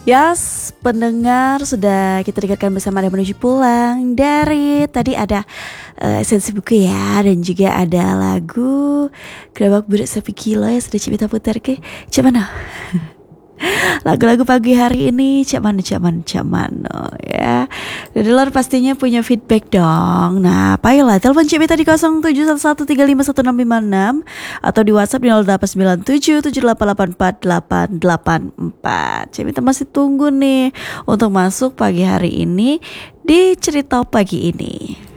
Yes, pendengar sudah kita dengarkan bersama Anda menuju pulang. Dari tadi ada esensi buku ya, dan juga ada lagu Gerabak Budak Sapi Gila yang sudah Cipta putar ke. Cak mana? Lagu-lagu pagi hari ini cak mana ya. Dari luar pastinya punya feedback dong. Nah, ayolah telepon Cipta di 0711351656 atau di WhatsApp di 089778848884. Cipta masih tunggu nih untuk masuk pagi hari ini di cerita pagi ini.